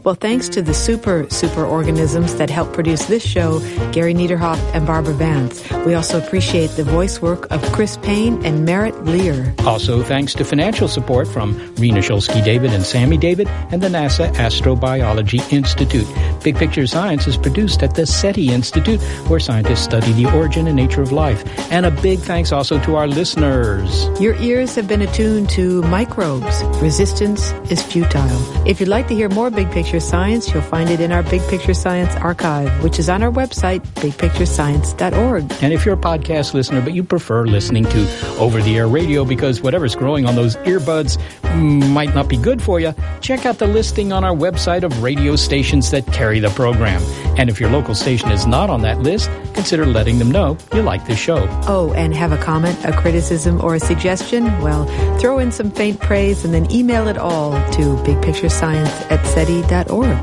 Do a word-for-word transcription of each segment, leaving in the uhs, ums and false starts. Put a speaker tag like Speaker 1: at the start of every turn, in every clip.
Speaker 1: Well, thanks to the super, super organisms that help produce this show, Gary Niederhoff and Barbara Vance. We also appreciate the voice work of Chris Payne and Merritt Lear.
Speaker 2: Also, thanks to financial support from Rena Shulsky-David and Sammy David and the NASA Astrobiology Institute. Big Picture Science is produced at the SETI Institute, where scientists study the origin and nature of life. And a big thanks also to our listeners.
Speaker 1: Your ears have been attuned to microbes. Resistance is futile. If you'd like to hear more Big Picture Science, you'll find it in our Big Picture Science archive, which is on our website, big picture science dot org.
Speaker 2: And if you're a podcast listener, but you prefer listening to over-the-air radio because whatever's growing on those earbuds might not be good for you, check out the listing on our website of radio stations that carry the program. And if your local station is not on that list, consider letting them know you like the show.
Speaker 1: Oh, and have a comment, a criticism, or a suggestion? Well, throw in some faint praise and then email it all to big picture science at seti dot org.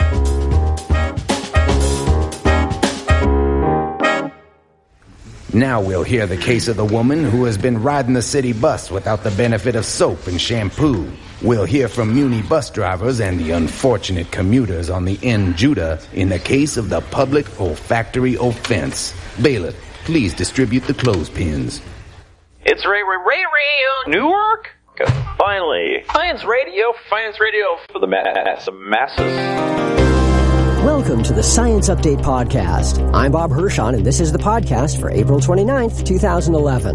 Speaker 3: Now we'll hear the case of the woman who has been riding the city bus without the benefit of soap and shampoo. We'll hear from Muni bus drivers and the unfortunate commuters on the N Judah in the case of the public olfactory offense. Bailiff, please distribute the clothespins.
Speaker 4: It's Ray Ray Ray Ray Newark. Finally, science radio, science radio for the mass, the masses.
Speaker 5: Welcome to the Science Update Podcast. I'm Bob Hirschon, and this is the podcast for April twenty-ninth, twenty eleven.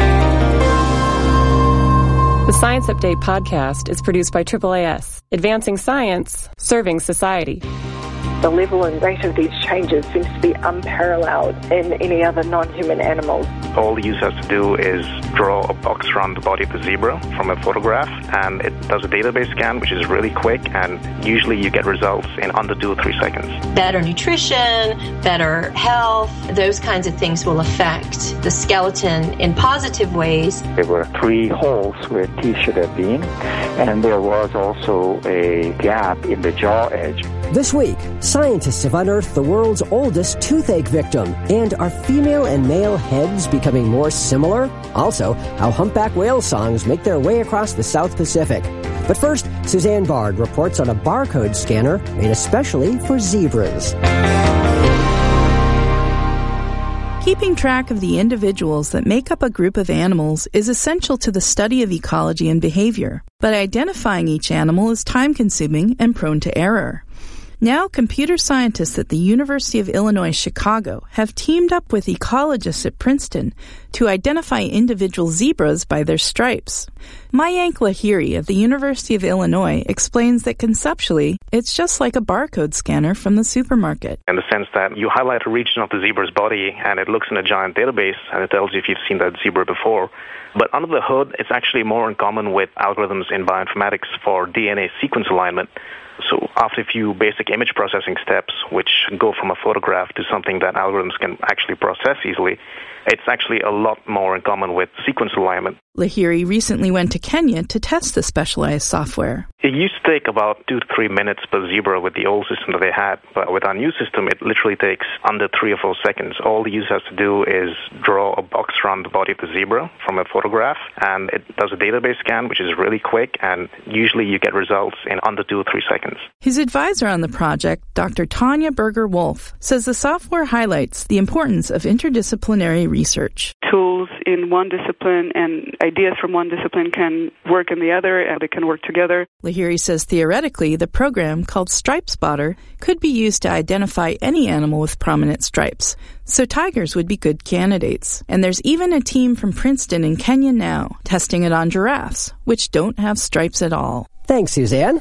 Speaker 6: The Science Update Podcast is produced by triple A S, advancing science, serving society.
Speaker 7: The level and rate of these changes seems to be unparalleled in any other non-human animals.
Speaker 8: All the user has to do is draw a box around the body of the zebra from a photograph, and it does a database scan, which is really quick, and usually you get results in under two or three seconds.
Speaker 9: Better nutrition, better health, those kinds of things will affect the skeleton in positive ways.
Speaker 10: There were three holes where teeth should have been, and there was also a gap in the jaw edge.
Speaker 5: This week, scientists have unearthed the world's oldest toothache victim. And are female and male heads becoming more similar? Also, how humpback whale songs make their way across the South Pacific. But first, Suzanne Bard reports on a barcode scanner made especially for zebras.
Speaker 11: Keeping track of the individuals that make up a group of animals is essential to the study of ecology and behavior. But identifying each animal is time-consuming and prone to error. Now, computer scientists at the University of Illinois Chicago have teamed up with ecologists at Princeton to identify individual zebras by their stripes. Mayank Lahiri of the University of Illinois explains that conceptually, it's just like a barcode scanner from the supermarket.
Speaker 8: In the sense that you highlight a region of the zebra's body and it looks in a giant database and it tells you if you've seen that zebra before. But under the hood, it's actually more in common with algorithms in bioinformatics for D N A sequence alignment. So after a few basic image processing steps, which go from a photograph to something that algorithms can actually process easily, it's actually a lot more in common with sequence alignment.
Speaker 11: Lahiri recently went to Kenya to test the specialized software.
Speaker 8: It used to take about two to three minutes per zebra with the old system that they had, but with our new system, it literally takes under three or four seconds. All the user has to do is draw a box around the body of the zebra from a photograph, and it does a database scan, which is really quick, and usually you get results in under two or three seconds.
Speaker 11: His advisor on the project, Doctor Tanya Berger-Wolf, says the software highlights the importance of interdisciplinary research.
Speaker 12: Tools in one discipline and ideas from one discipline can work in the other, and they can work together.
Speaker 11: Lahiri says theoretically, the program called Stripe Spotter could be used to identify any animal with prominent stripes. So tigers would be good candidates. And there's even a team from Princeton in Kenya now testing it on giraffes, which don't have stripes at all.
Speaker 5: Thanks, Suzanne.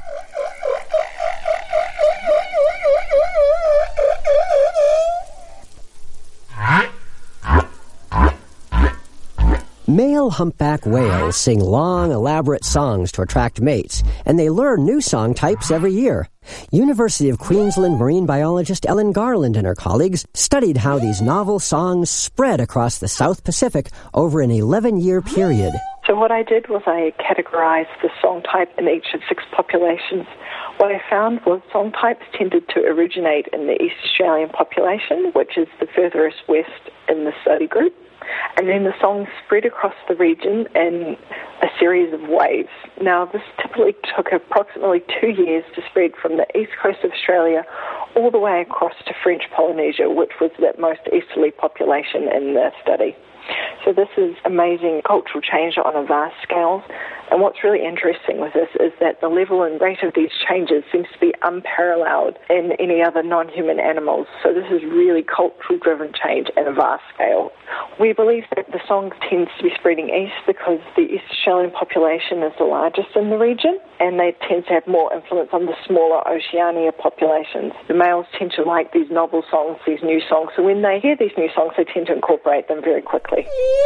Speaker 5: Male humpback whales sing long, elaborate songs to attract mates, and they learn new song types every year. University of Queensland marine biologist Ellen Garland and her colleagues studied how these novel songs spread across the South Pacific over an eleven-year period.
Speaker 7: So what I did was I categorized the song type in each of six populations, What I found was song types tended to originate in the East Australian population, which is the furthest west in the study group. And then the songs spread across the region in a series of waves. Now, this typically took approximately two years to spread from the east coast of Australia all the way across to French Polynesia, which was the most easterly population in the study. So this is amazing cultural change on a vast scale. And what's really interesting with this is that the level and rate of these changes seems to be unparalleled in any other non-human animals. So this is really cultural-driven change at a vast scale. We believe that the song tends to be spreading east because the East Australian population is the largest in the region, and they tend to have more influence on the smaller Oceania populations. The males tend to like these novel songs, these new songs, so when they hear these new songs, they tend to incorporate them very quickly.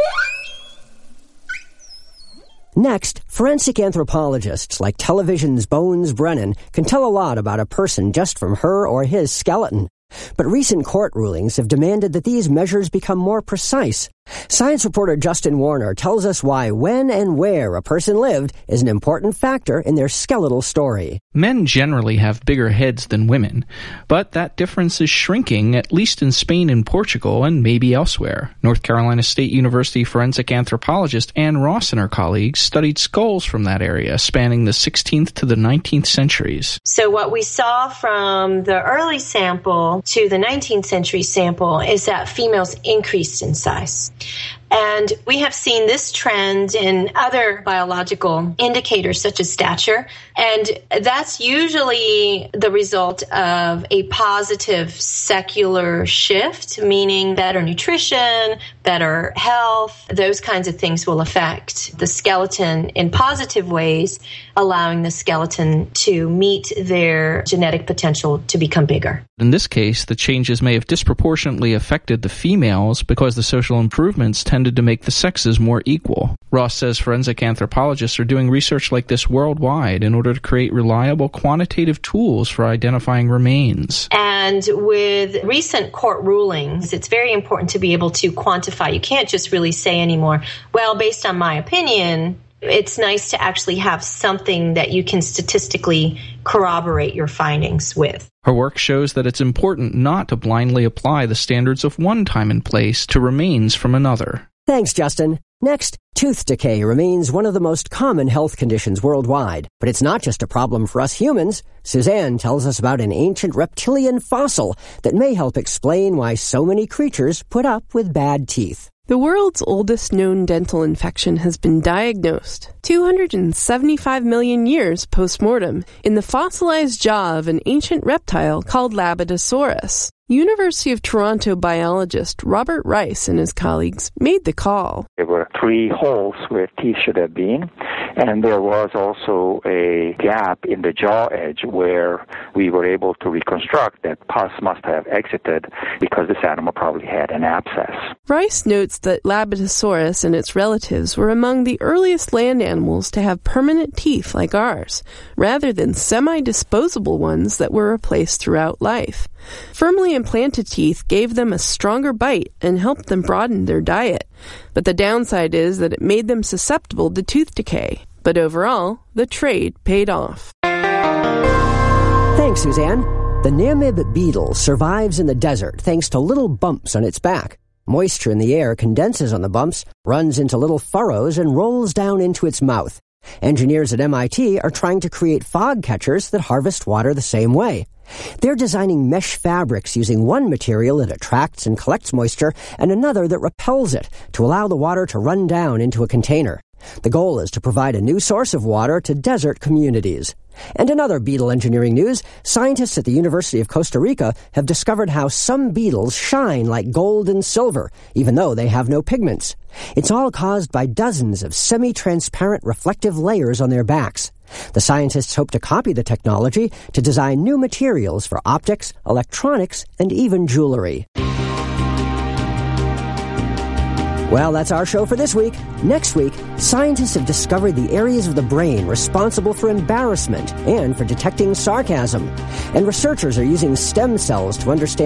Speaker 5: Next, forensic anthropologists like television's Bones Brennan can tell a lot about a person just from her or his skeleton. But recent court rulings have demanded that these measures become more precise. Science reporter Justin Warner tells us why when and where a person lived is an important factor in their skeletal story.
Speaker 13: Men generally have bigger heads than women, but that difference is shrinking, at least in Spain and Portugal, and maybe elsewhere. North Carolina State University forensic anthropologist Ann Ross and her colleagues studied skulls from that area, spanning the sixteenth to the nineteenth centuries.
Speaker 9: So what we saw from the early sample to the nineteenth century sample is that females increased in size. And we have seen this trend in other biological indicators such as stature. And that's usually the result of a positive secular shift, meaning better nutrition, better health. Those kinds of things will affect the skeleton in positive ways, allowing the skeleton to meet their genetic potential to become bigger.
Speaker 13: In this case, the changes may have disproportionately affected the females because the social improvements tended to make the sexes more equal. Ross says forensic anthropologists are doing research like this worldwide in order to create reliable quantitative tools for identifying remains.
Speaker 9: And with recent court rulings, it's very important to be able to quantify. You can't just really say anymore, well, based on my opinion. It's nice to actually have something that you can statistically corroborate your findings with.
Speaker 13: Her work shows that it's important not to blindly apply the standards of one time and place to remains from another.
Speaker 5: Thanks, Justin. Next, tooth decay remains one of the most common health conditions worldwide. But it's not just a problem for us humans. Suzanne tells us about an ancient reptilian fossil that may help explain why so many creatures put up with bad teeth.
Speaker 11: The world's oldest known dental infection has been diagnosed two hundred seventy-five million years post-mortem in the fossilized jaw of an ancient reptile called Labidosaurus. University of Toronto biologist Robert Rice and his colleagues made the call.
Speaker 10: There were three holes where teeth should have been, and there was also a gap in the jaw edge where we were able to reconstruct that pus must have exited because this animal probably had an abscess.
Speaker 11: Rice notes that Labidosaurus and its relatives were among the earliest land animals to have permanent teeth like ours, rather than semi-disposable ones that were replaced throughout life. Firmly implanted teeth gave them a stronger bite and helped them broaden their diet. But the downside is that it made them susceptible to tooth decay. But overall, the trade paid off.
Speaker 5: Thanks, Suzanne. The Namib beetle survives in the desert thanks to little bumps on its back. Moisture in the air condenses on the bumps, runs into little furrows, and rolls down into its mouth. Engineers at M I T are trying to create fog catchers that harvest water the same way. They're designing mesh fabrics using one material that attracts and collects moisture and another that repels it to allow the water to run down into a container. The goal is to provide a new source of water to desert communities. And in other beetle engineering news, scientists at the University of Costa Rica have discovered how some beetles shine like gold and silver, even though they have no pigments. It's all caused by dozens of semi-transparent reflective layers on their backs. The scientists hope to copy the technology to design new materials for optics, electronics, and even jewelry. Well, that's our show for this week. Next week, scientists have discovered the areas of the brain responsible for embarrassment and for detecting sarcasm. And researchers are using stem cells to understand